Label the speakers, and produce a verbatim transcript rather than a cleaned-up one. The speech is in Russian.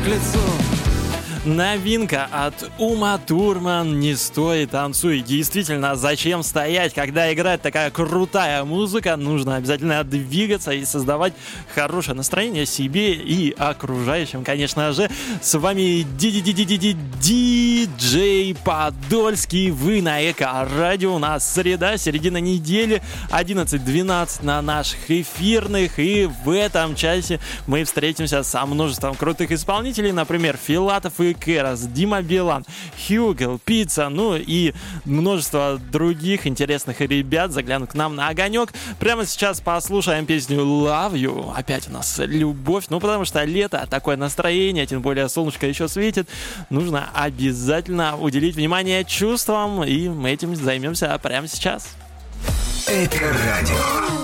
Speaker 1: К лицу. Новинка от Ума Турман «Не стой, танцуй». Действительно, зачем стоять, когда играет такая крутая музыка? Нужно обязательно двигаться и создавать хорошее настроение себе и окружающим, конечно же. С вами диджей Подольский. Вы на Эко-радио. У нас среда, середина недели, одиннадцать двенадцать на наших эфирных. И в этом часе мы встретимся со множеством крутых исполнителей. Например, Филатов и Кэрос, Дима Билан, Хьюгл, Пицца, ну и множество других интересных ребят заглянут к нам на огонек. Прямо сейчас послушаем песню Love You. Опять у нас любовь, ну потому что лето, такое настроение, тем более солнышко еще светит. Нужно обязательно уделить внимание чувствам, и мы этим займемся прямо сейчас.
Speaker 2: Эко-радио.